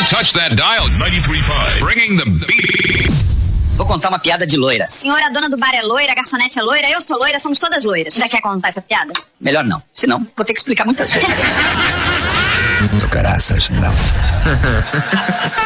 touch that dial. 93.5. Bringing the beat. Vou contar uma piada de loira. Senhora, a dona do bar é loira, a garçonete é loira, eu sou loira, somos todas loiras. Já quer contar essa piada? Melhor não, senão vou ter que explicar muitas vezes. Do caraças, não.